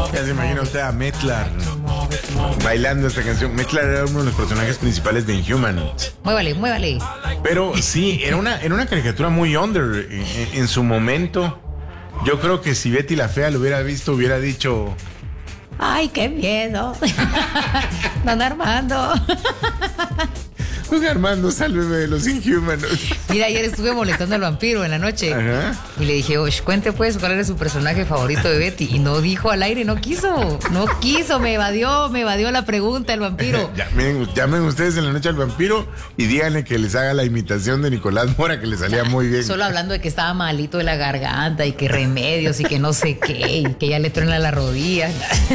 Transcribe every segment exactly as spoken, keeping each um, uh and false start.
Ya se imagina usted a Metlar bailando esta canción. Metlar era uno de los personajes principales de Inhumanoids. Muévale, muévale. Pero sí, era una, era una caricatura muy under en, en, en su momento. Yo creo que si Betty la Fea lo hubiera visto, hubiera dicho... ¡Ay, qué miedo! Don Armando. Don Armando, sálveme de los Inhumanoids. Mira, ayer estuve molestando al vampiro en la noche. Ajá. Y le dije, oye, cuente pues cuál era su personaje favorito de Betty. Y no dijo al aire, no quiso. No quiso, me evadió, me evadió la pregunta el vampiro. Llamen, llamen ustedes en la noche al vampiro y díganle que les haga la imitación de Nicolás Mora, que le salía muy bien. Solo hablando de que estaba malito de la garganta y que remedios y que no sé qué, y que ya le truena la rodilla.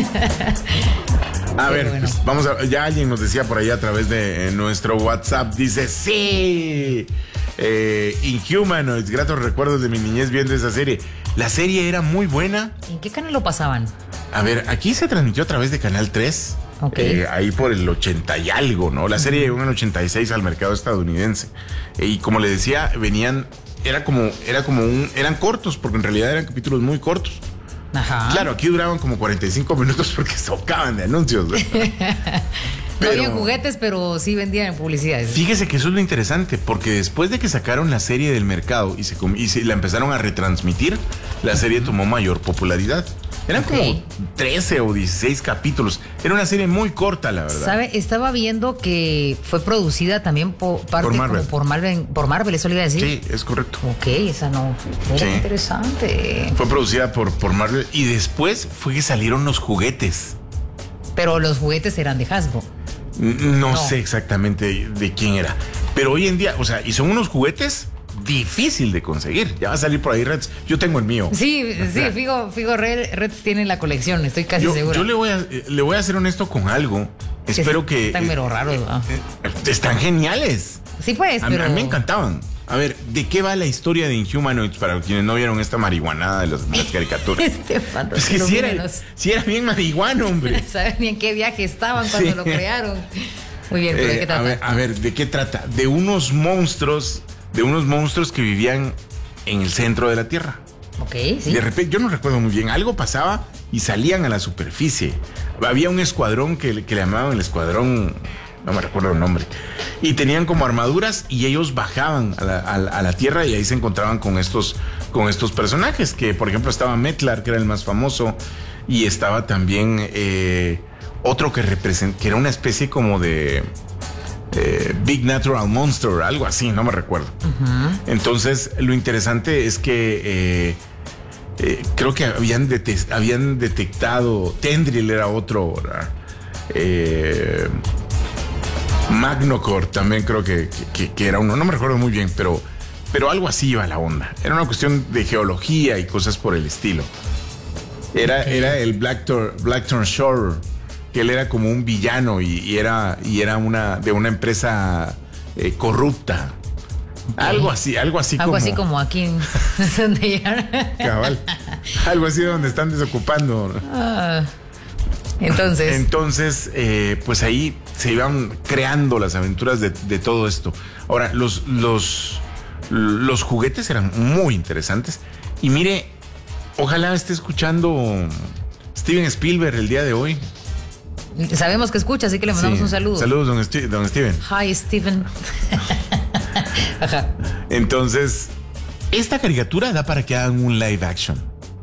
A ver, bueno. Pues vamos a, ya alguien nos decía por ahí a través de eh, nuestro WhatsApp, dice, sí, eh, Inhumanoids, gratos recuerdos de mi niñez viendo esa serie. La serie era muy buena. ¿En qué canal lo pasaban? A ver, aquí se transmitió a través de Canal tres, okay. eh, ahí por el ochenta y algo, ¿no? La serie llegó en el ochenta y seis al mercado estadounidense. Eh, y como le decía, venían, era como, era como un, eran cortos, porque en realidad eran capítulos muy cortos. Ajá. Claro, aquí duraban como cuarenta y cinco minutos porque socaban de anuncios. ¿no? No habían juguetes, pero sí vendían en publicidades. Fíjese que eso es lo interesante, porque después de que sacaron la serie del mercado y se, y se la empezaron a retransmitir, la serie tomó mayor popularidad. Eran okay. como trece o dieciséis capítulos. Era una serie muy corta, la verdad. ¿Sabe? Estaba viendo que fue producida también por, parte por Marvel. Como por Marvel. Por Marvel, eso le iba a decir. Sí, es correcto. Ok, esa no. Era sí. interesante. Fue producida por, por Marvel y después fue que salieron los juguetes. Pero los juguetes eran de Hasbro. No, no sé exactamente de, de quién era. Pero hoy en día, o sea, y son unos juguetes difícil de conseguir. Ya va a salir por ahí Reds. Yo tengo el mío. Sí, sí, Figo, Figo Red, Reds tiene la colección, estoy casi yo, seguro. Yo le voy a le voy a ser honesto con algo. Espero es, que. Están mero raros, ¿no? Eh, están geniales. Sí, pues, a, pero. A mí me encantaban. A ver, ¿de qué va la historia de Inhumanoids para quienes no vieron esta marihuanada de las, de las caricaturas? Estefan, es que si era, si era bien marihuano, hombre. ¿Saben ni en qué viaje estaban cuando sí. lo crearon? Muy bien, ¿pero eh, de qué trata? A ver, a ver, ¿de qué trata? De unos monstruos, de unos monstruos que vivían en el centro de la Tierra. Ok, sí. De repente, yo no recuerdo muy bien, algo pasaba y salían a la superficie. Había un escuadrón que, que le llamaban el escuadrón, no me recuerdo el nombre, y tenían como armaduras y ellos bajaban a la, a, a la Tierra y ahí se encontraban con estos, con estos personajes, que por ejemplo estaba Metlar, que era el más famoso, y estaba también eh, otro que represent, que era una especie como de eh, Big Natural Monster, algo así, no me recuerdo. Uh-huh. Entonces, lo interesante es que eh, eh, creo que habían, det- habían detectado, Tendril era otro, ¿verdad? Eh, Magnocore también creo que, que, que era uno, no me recuerdo muy bien, pero, pero algo así iba la onda. Era una cuestión de geología y cosas por el estilo. Era, okay. era el Blackthorn, Blackthorn Shore, que él era como un villano y, y era, y era una, de una empresa eh, corrupta. Okay. Algo así, algo así algo como. Algo así como aquí en donde ya. Cabal. Algo así donde están desocupando. Ah. Entonces. Entonces, eh, pues ahí se iban creando las aventuras de, de todo esto. Ahora, los, los, los juguetes eran muy interesantes. Y mire, ojalá esté escuchando Steven Spielberg el día de hoy. Sabemos que escucha, así que le mandamos sí. un saludo. Saludos, don, St- don Steven. Hi, Steven. Ajá. Entonces, esta caricatura da para que hagan un live action.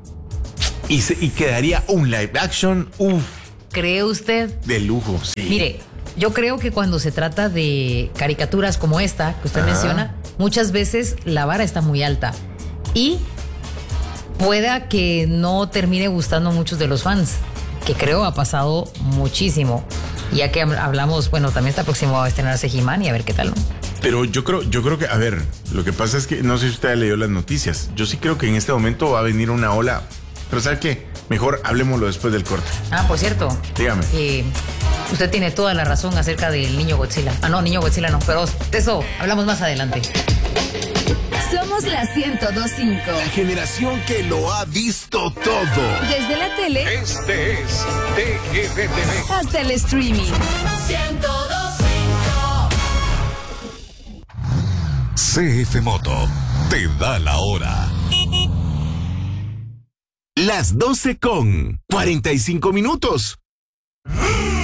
Y, se, y quedaría un live action, uff. ¿Cree usted? De lujo, sí. Mire, yo creo que cuando se trata de caricaturas como esta que usted ah. menciona, muchas veces la vara está muy alta. Y pueda que no termine gustando a muchos de los fans, que creo ha pasado muchísimo. Ya que hablamos, bueno, también está próximo a estrenarse He-Man y a ver qué tal, ¿no? Pero yo creo, yo creo que, a ver, lo que pasa es que no sé si usted leyó las noticias. Yo sí creo que en este momento va a venir una ola. Pero ¿sabe qué? Mejor hablemoslo después del corte. Ah, por cierto. Dígame. Eh, usted tiene toda la razón acerca del niño Godzilla. Ah, no, niño Godzilla no, pero de eso hablamos más adelante. Somos la ciento dos punto cinco. La generación que lo ha visto todo. Desde la tele. Este es T G V T V. Hasta el streaming. ciento dos punto cinco. C F Moto te da la hora. Las doce con cuarenta y cinco minutos.